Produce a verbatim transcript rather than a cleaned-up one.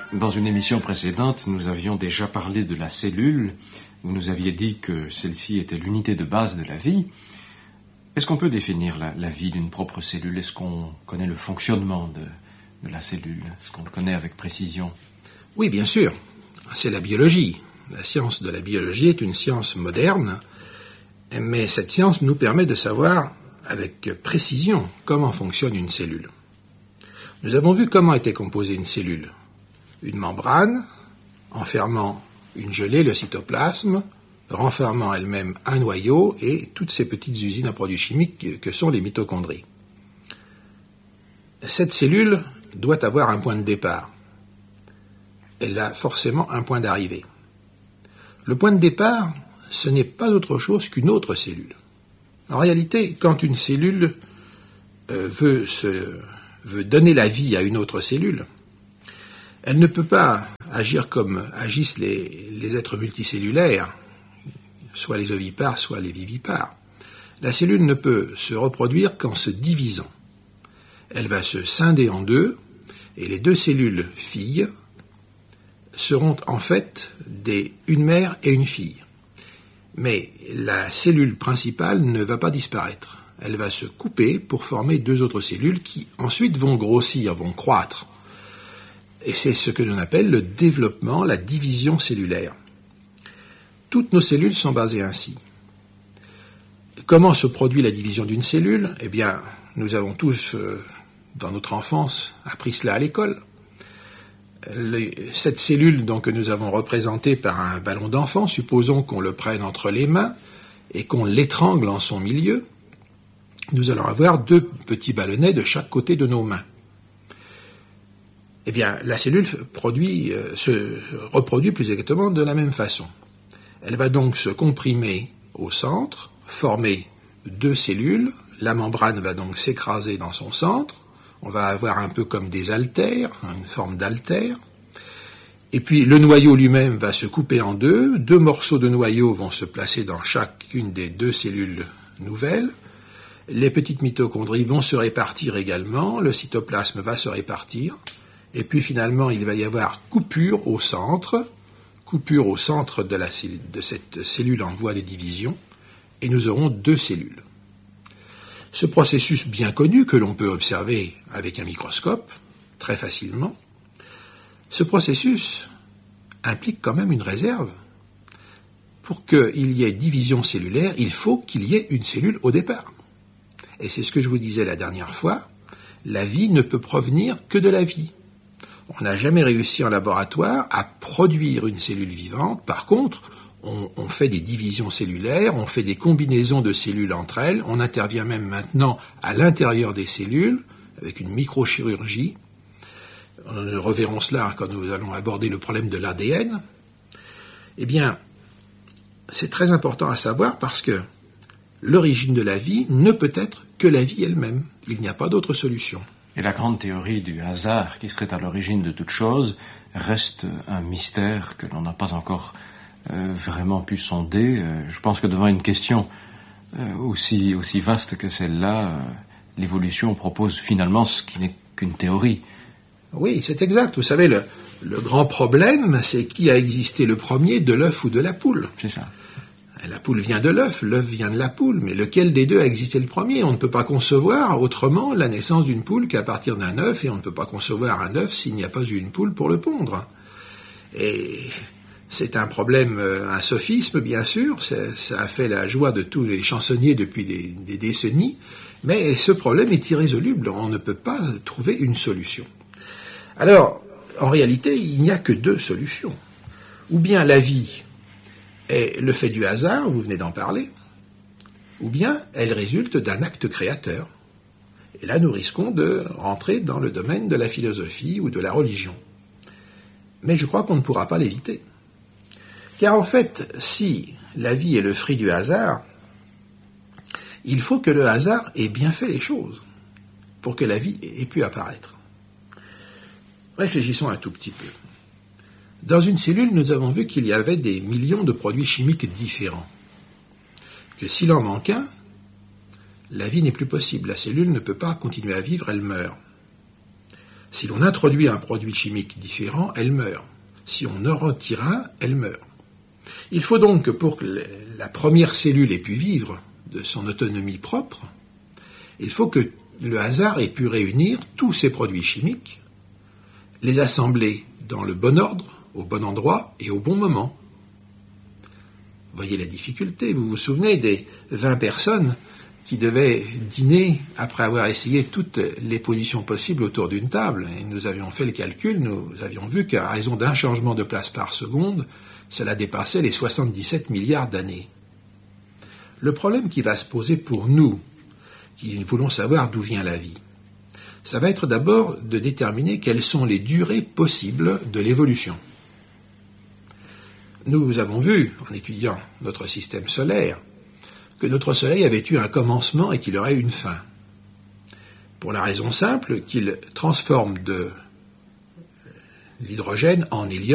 Dans une émission précédente, nous avions déjà parlé de la cellule. Vous nous aviez dit que celle-ci était l'unité de base de la vie. Est-ce qu'on peut définir la, la vie d'une propre cellule? Est-ce qu'on connaît le fonctionnement de, de la cellule? Est-ce qu'on le connaît avec précision? Oui, bien sûr. C'est la biologie. La science de la biologie est une science moderne, mais cette science nous permet de savoir avec précision comment fonctionne une cellule. Nous avons vu comment était composée une cellule. Une membrane enfermant une gelée, le cytoplasme, renfermant elle-même un noyau et toutes ces petites usines à produits chimiques que sont les mitochondries. Cette cellule doit avoir un point de départ. Elle a forcément un point d'arrivée. Le point de départ, ce n'est pas autre chose qu'une autre cellule. En réalité, quand une cellule euh, veut, se, veut donner la vie à une autre cellule, elle ne peut pas agir comme agissent les, les êtres multicellulaires, soit les ovipares, soit les vivipares. La cellule ne peut se reproduire qu'en se divisant. Elle va se scinder en deux, et les deux cellules filles seront en fait des, une mère et une fille. Mais la cellule principale ne va pas disparaître. Elle va se couper pour former deux autres cellules qui ensuite vont grossir, vont croître. Et c'est ce que l'on appelle le développement, la division cellulaire. Toutes nos cellules sont basées ainsi. Comment se produit la division d'une cellule? Eh bien, nous avons tous, euh, dans notre enfance, appris cela à l'école. Le, cette cellule donc, que nous avons représentée par un ballon d'enfant, supposons qu'on le prenne entre les mains et qu'on l'étrangle en son milieu, nous allons avoir deux petits ballonnets de chaque côté de nos mains. Eh bien, la cellule produit, euh, se reproduit plus exactement de la même façon. Elle va donc se comprimer au centre, former deux cellules, la membrane va donc s'écraser dans son centre, on va avoir un peu comme des haltères, une forme d'haltère, et puis le noyau lui-même va se couper en deux, deux morceaux de noyau vont se placer dans chacune des deux cellules nouvelles, les petites mitochondries vont se répartir également, le cytoplasme va se répartir, et puis finalement il va y avoir coupure au centre, coupure au centre de, la, de cette cellule en voie de division, et nous aurons deux cellules. Ce processus bien connu que l'on peut observer avec un microscope, très facilement, ce processus implique quand même une réserve. Pour qu'il y ait division cellulaire, il faut qu'il y ait une cellule au départ. Et c'est ce que je vous disais la dernière fois, la vie ne peut provenir que de la vie. On n'a jamais réussi en laboratoire à produire une cellule vivante. Par contre, on, on fait des divisions cellulaires, on fait des combinaisons de cellules entre elles, on intervient même maintenant à l'intérieur des cellules avec une microchirurgie. Nous reverrons cela quand nous allons aborder le problème de l'A D N. Eh bien, c'est très important à savoir parce que l'origine de la vie ne peut être que la vie elle-même. Il n'y a pas d'autre solution. Et la grande théorie du hasard qui serait à l'origine de toute chose reste un mystère que l'on n'a pas encore euh, vraiment pu sonder. Euh, je pense que devant une question euh, aussi, aussi vaste que celle-là, euh, l'évolution propose finalement ce qui n'est qu'une théorie. Oui, c'est exact. Vous savez, le, le grand problème, c'est qui a existé le premier, de l'œuf ou de la poule. C'est ça. La poule vient de l'œuf, l'œuf vient de la poule, mais lequel des deux a existé le premier? On ne peut pas concevoir autrement la naissance d'une poule qu'à partir d'un œuf, et on ne peut pas concevoir un œuf s'il n'y a pas eu une poule pour le pondre. Et c'est un problème, un sophisme bien sûr, ça, ça a fait la joie de tous les chansonniers depuis des, des décennies, mais ce problème est irrésoluble, on ne peut pas trouver une solution. Alors, en réalité, il n'y a que deux solutions. Ou bien la vie est le fait du hasard, vous venez d'en parler, ou bien elle résulte d'un acte créateur. Et là, nous risquons de rentrer dans le domaine de la philosophie ou de la religion. Mais je crois qu'on ne pourra pas l'éviter. Car en fait, si la vie est le fruit du hasard, il faut que le hasard ait bien fait les choses pour que la vie ait pu apparaître. Réfléchissons un tout petit peu. Dans une cellule, nous avons vu qu'il y avait des millions de produits chimiques différents. Que s'il en manque un, la vie n'est plus possible. La cellule ne peut pas continuer à vivre, elle meurt. Si l'on introduit un produit chimique différent, elle meurt. Si on en retire un, elle meurt. Il faut donc que pour que la première cellule ait pu vivre de son autonomie propre, il faut que le hasard ait pu réunir tous ces produits chimiques, les assembler dans le bon ordre, au bon endroit et au bon moment. Voyez la difficulté, vous vous souvenez des vingt personnes qui devaient dîner après avoir essayé toutes les positions possibles autour d'une table. Et nous avions fait le calcul, nous avions vu qu'à raison d'un changement de place par seconde, cela dépassait les soixante-dix-sept milliards d'années. Le problème qui va se poser pour nous, qui voulons savoir d'où vient la vie, ça va être d'abord de déterminer quelles sont les durées possibles de l'évolution. Nous avons vu, en étudiant notre système solaire, que notre Soleil avait eu un commencement et qu'il aurait une fin. Pour la raison simple qu'il transforme de l'hydrogène en hélium